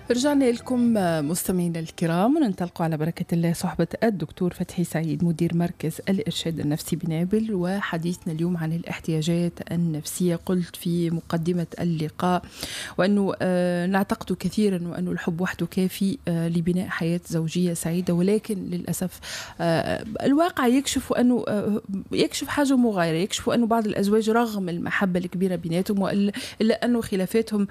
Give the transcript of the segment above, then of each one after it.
رجعنا لكم مستمعينا الكرام وننطلق على بركة الله صحبة الدكتور فتحي سعيد مدير مركز الإرشاد النفسي بنابل، وحديثنا اليوم عن الاحتياجات النفسية. قلت في مقدمة اللقاء وأنه نعتقد كثيرا وأن الحب وحده كافي لبناء حياة زوجية سعيدة، ولكن للأسف الواقع يكشف أنه يكشف حاجة مغايرة، يكشف أنه بعض الأزواج رغم المحبة الكبيرة بيناتهم إلا أنه خلافاتهم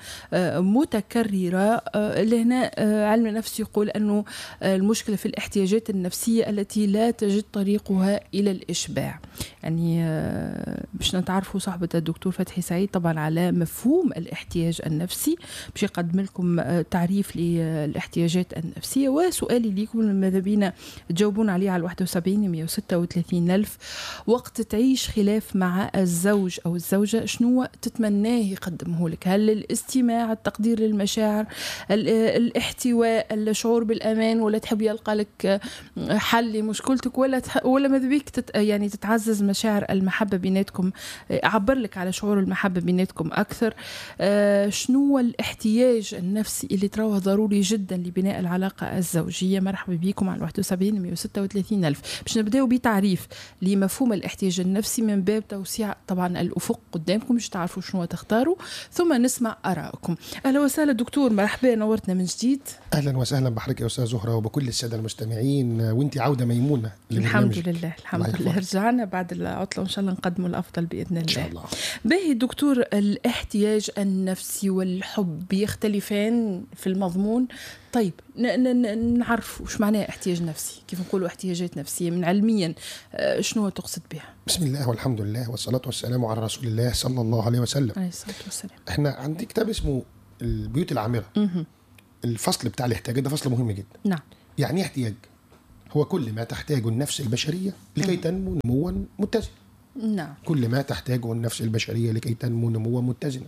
متكررة. لهنا علم النفس يقول أنه المشكلة في الاحتياجات النفسية التي لا تجد طريقها إلى الإشباع. يعني باش نتعرفوا صاحبة الدكتور فتحي سعيد طبعا على مفهوم الاحتياج النفسي، باش يقدم لكم تعريف للاحتياجات النفسية. وسؤالي لكم ماذا بينا تجاوبون عليه على 71 136 ألف. وقت تعيش خلاف مع الزوج أو الزوجة شنو تتمناه يقدمه لك؟ هل الاستماع، التقدير للمشاعر، الاحتواء، الشعور بالأمان، ولا تحب يلقى لك حل لمشكلتك، ولا ماذا بيك يعني تتعزز مشاعر المحبة بيناتكم، أعبر لك على شعور المحبة بيناتكم أكثر؟ شنو الاحتياج النفسي اللي تروه ضروري جدا لبناء العلاقة الزوجية؟ مرحبا بكم على 71 136 ألف. باش نبدأ بتعريف لمفهوم الاحتياج النفسي من باب توسيع طبعا الأفق قدامكم باش تعرفوا شنو تختاروا، ثم نسمع آراءكم. أهلا وسهلا دكتور، مرحبا، نورتنا من جديد. أهلا وسهلا بحضرتك يا أستاذ زهرة وبكل السادة المستمعين، وانتي عودة ميمونة. الحمد لله الحمد لله، رجعنا بعد العطلة وإن شاء الله نقدم الأفضل بإذن الله إن شاء الله. باهي دكتور، الاحتياج النفسي والحب يختلفان في المضمون. طيب نعرف وش معناه احتياج نفسي، كيف نقولوا احتياجات نفسية من علميا شنو تقصد بها؟ بسم الله والحمد لله والصلاة والسلام على رسول الله صلى الله عليه وسلم. عليه الصلاة والسلام. احنا عندي كتاب اسمه البيوت العامرة. الفصل بتاع الاحتياجات ده فصل مهم جدا. نعم. يعني احتياج هو كل ما تحتاجه النفس البشرية لكي تنمو نموا متزنا. نعم. كل ما تحتاجه النفس البشرية لكي تنمو نموا متزنا.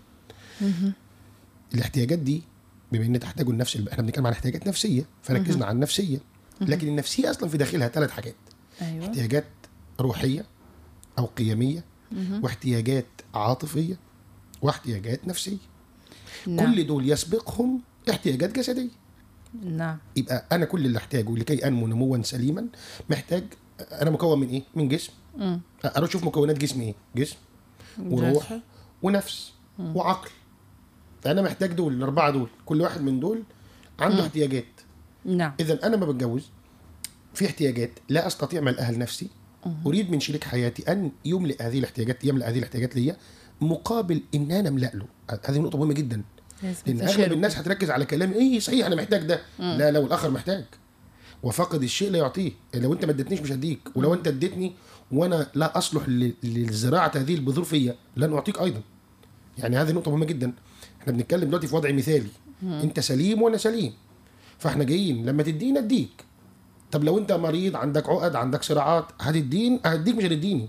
الاحتياجات دي بما ان تحتاجه النفس احنا بنتكلم عن احتياجات نفسية فركزنا على النفسية، لكن النفسية اصلا في داخلها 3 حاجات. أيوة. احتياجات روحية او قيمية، واحتياجات عاطفية، واحتياجات نفسية. نعم. كل دول يسبقهم احتياجات جسدية. نعم. يبقى أنا كل اللي أحتاجه لكي أنمو نموا سليما محتاج. أنا مكون من إيه؟ من جسم. أروح أشوف مكونات جسمي إيه؟ جسم وروح ونفس وعقل. فأنا محتاج دول ال4 دول، كل واحد من دول عنده احتياجات. نعم. إذا أنا ما بتجوز في احتياجات لا أستطيع ملئها لنفسي، أريد من شريك حياتي أن يملئ هذه الاحتياجات ليا مقابل إن أنا أملأ له. هذه نقطة مهمة جدا، لأن أغلب الناس هتركز على كلام إيه صحيح أنا محتاج ده. لا، لو الآخر محتاج وفقد الشيء لا يعطيه. لو أنت ما اديتنيش مش هديك، ولو أنت اديتني وأنا لا أصلح للزراعة هذه البذور فيا لن أعطيك أيضا. يعني هذه نقطة مهمة جدا. احنا بنتكلم دلوقتي في وضع مثالي، أنت سليم وأنا سليم، فاحنا جايين لما تدينا اديك. طب لو أنت مريض عندك عقد عندك صراعات هديك مش هتديني.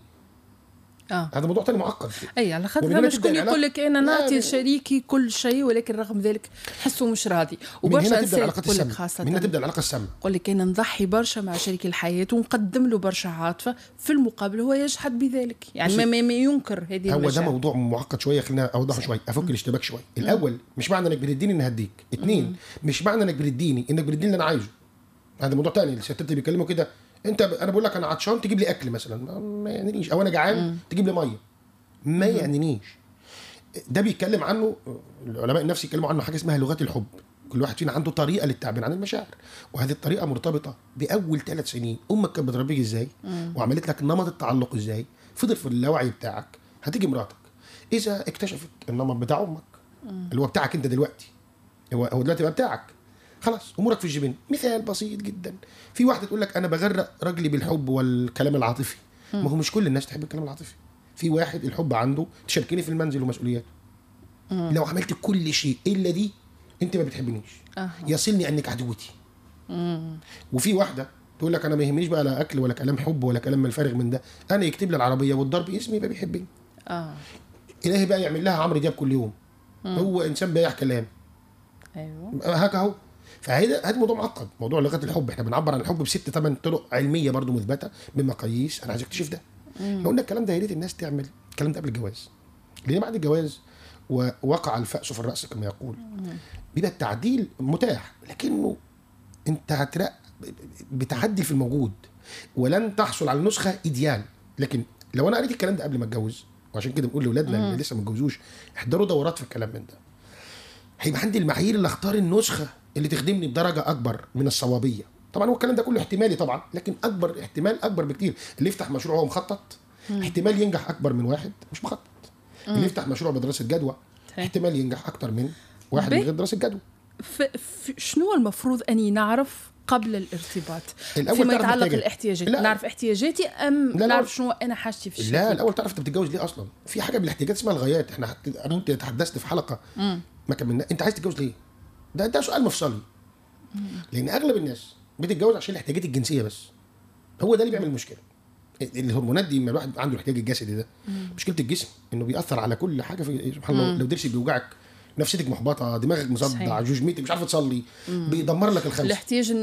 هذا موضوع تاني معقد. اي على خاطر شكون يقول لك انا نعطي لشريكي كل شيء ولكن رغم ذلك حسه مش راضي. وبرشا نساء يقول لك خاصه من تبدا العلاقه السامه، يقول لك انا نضحي برشا مع شريك الحياه ونقدم له برشا عاطفه، في المقابل هو يجحد بذلك. يعني ما ينكر هذه هو ده موضوع معقد شويه. خلينا اوضحه شويه، افك الاشتباك شويه. الاول مش معنى انك بتديني ان هديك. 2 مش معنى انك بتديني اللي انا عايزه. هذا موضوع تاني. الستات اللي بيكلموا كده انا بقول لك انا عطشان تجيب لي اكل مثلا، ما يعنيش. او انا جعان تجيب لي ميه، ما يعنينيش. ده بيتكلم عنه العلماء النفس، يتكلموا عنه حاجه اسمها لغات الحب. كل واحد فينا عنده طريقه للتعبير عن المشاعر، وهذه الطريقه مرتبطه باول 3 سنين امك كانت بتربيك ازاي وعملت لك نمط التعلق ازاي، فضل في اللاوعي بتاعك. هتيجي مراتك اذا اكتشفت النمط بتاع امك اللي هو بتاعك انت دلوقتي، هو دلوقتي بقى بتاعك، خلاص امورك في الجبين. مثال بسيط جدا، في واحده تقول لك انا بغرق رجلي بالحب والكلام العاطفي. ما هو مش كل الناس تحب الكلام العاطفي. في واحد الحب عنده تشاركيني في المنزل ومسؤولياته. لو عملت كل شيء الا دي انت ما بتحبنيش. يصلني انك عدوتي. وفي واحده تقول لك انا ما يهمنيش بقى لا اكل ولا كلام حب ولا كلام الفارغ من ده، انا يكتب لي العربيه والضرب اسمي يبقى بيحبني. الهي بقى يعمل لها عمرو دياب كل يوم. هو انسان بايع كلام. ايوه هكا اهو. فهذا موضوع معقد، موضوع لغه الحب. احنا بنعبر عن الحب ب6 8 طرق علميه برضو مثبته بمقاييس. انا عايز اكتشف ده. لو قلنا الكلام ده يا ريت الناس تعمل الكلام ده قبل الجواز، لان بعد الجواز ووقع الفأس في الرأس كما يقول. بيبقى التعديل متاح، لكنه انت بتعدل في الموجود ولن تحصل على نسخه ايديال. لكن لو انا قريت الكلام ده قبل ما اتجوز، وعشان كده بنقول لاولادنا اللي لسه ما اتجوزوش احضروا دورات في الكلام من ده، هيبقى عندي المعايير اللي اختار النسخه اللي تخدمني بدرجه اكبر من الصوابيه. طبعا هو الكلام ده كله احتمالي طبعا، لكن اكبر احتمال اكبر بكتير. اللي يفتح مشروع هو مخطط احتمال ينجح اكبر من واحد مش مخطط. اللي يفتح مشروع بدراسه جدوى احتمال ينجح اكتر من واحد من غير دراسه جدوى. شنو المفروض اني نعرف قبل الارتباط فيما يتعلق الاحتياجات؟ نعرف احتياجاتي ام لا نعرف شنو انا حاجتي في الشكل؟ لا، الاول تعرف انت بتتجوز ليه اصلا. في حاجه بالاحتياجات اسمها الغايات. انا انت تحدثت في حلقه ما كملنا، انت عايز تتجوز ليه؟ ده سؤال مفصلي. لان اغلب الناس بتتجوز عشان الاحتياجات الجنسيه بس، هو ده اللي بيعمل المشكله. الهرمونات دي لما الواحد عنده الاحتياج الجسدي ده، مشكله الجسم انه بيأثر على كل حاجه في سبحان الله. لو ضرسك بيوجعك، نفسيتك محبطه، دماغك مصدع، جوجميتك مش عارفه تصلي، بيدمر لك الخمس. الاحتياج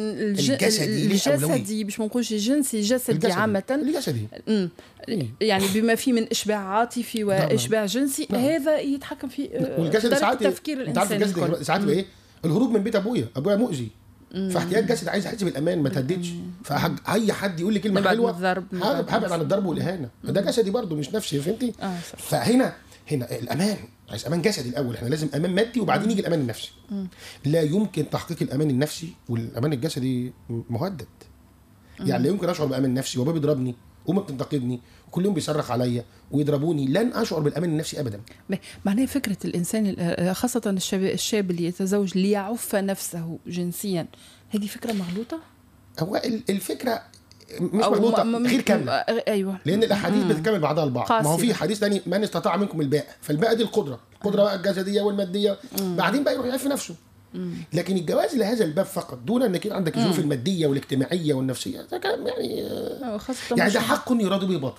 الجسدي باش ما نقولش الجنسي، الجسدي عامه، الجسدي يعني بما فيه من اشباع عاطفي واشباع جنسي. هذا يتحكم في والجسد ساعات تفكير الانسان. انت عارف ساعات ايه؟ الهروب من بيت ابويا مؤذي، فاحتياج جسد عايز احس بالامان ما تهددش. فاي حد يقول لي كلمه حلوه هبعد عن الضرب والاهانه. ده جسدي برضو مش نفسي، فهمتي؟ فهنا الامان عايز امان جسدي الاول. احنا لازم امان مادي وبعدين يجي الامان النفسي. لا يمكن تحقيق الامان النفسي والامان الجسدي مهدد. يعني لا يمكن اشعر بامان نفسي وبابا بيضربني وما بتنتقدني وكل يوم بيصرخ عليا ويضربوني، لن اشعر بالامان النفسي ابدا. معناها فكره الانسان خاصه الشاب اللي يتزوج ليعف نفسه جنسيا، هذه فكره مغلوطه. هو الفكره مش مغلوطه، غير كامله. ايوه، لان الاحاديث بتكمل بعضها البعض. ما هو في حديث ثاني، من استطاع منكم الباء، فالباء دي القدره بقى الجسديه والماديه. بعدين بقى يروح يعف نفسه. لكن الجواز لهذا الباب فقط دون انك يكون عندك الظروف الماديه والاجتماعيه والنفسيه، ده كلام يعني ده حق يراد به باطل.